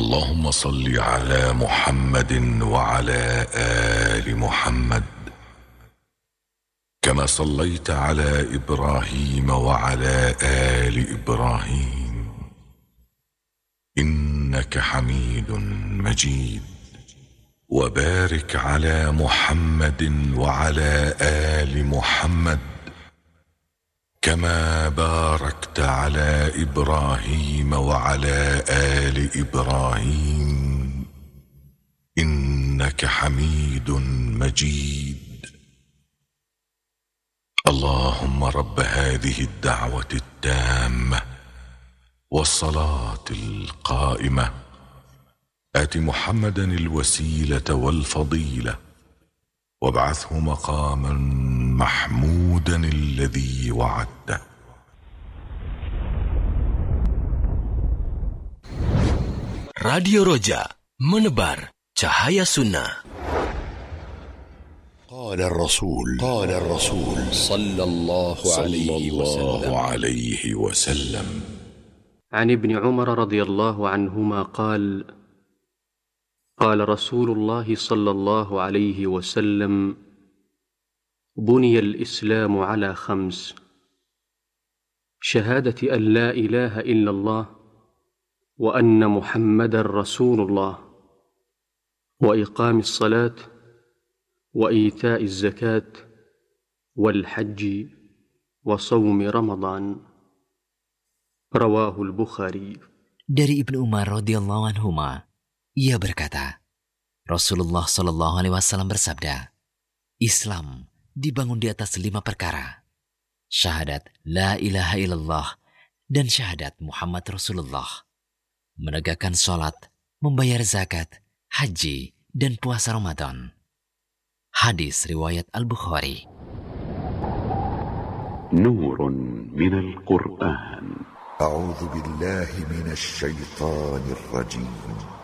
اللهم صل على محمد وعلى آل محمد كما صليت على إبراهيم وعلى آل إبراهيم إنك حميد مجيد. وبارك على محمد وعلى آل محمد كما باركت على إبراهيم وعلى آل إبراهيم إنك حميد مجيد. اللهم رب هذه الدعوة التامة والصلاة القائمة آت محمدا الوسيلة والفضيلة وابعثه مقاما محمودا الذي وعدته. Radio Roja, menebar cahaya sunnah. قال الرسول صلى الله عليه وسلم. عن ابن عمر رضي الله عنهما قال: قال رسول الله صلى الله عليه وسلم: بني الإسلام على 5: شهادة أن لا إله إلا الله وأن محمدا رسول الله، وإقام الصلاة، وإيتاء الزكاة، والحج، وصوم رمضان. رواه البخاري. Dari Ibnu Umar radhiyallahu anhuma, ia berkata, Rasulullah sallallahu alaihi wasallam bersabda, Islam dibangun di atas 5 perkara: syahadat la ilaha illallah dan syahadat Muhammad Rasulullah, menegakkan sholat, membayar zakat, haji, dan puasa Ramadan. Hadis riwayat Al-Bukhari. Nurun minal Qur'an. A'udzu billahi minasy syaithanir rajim.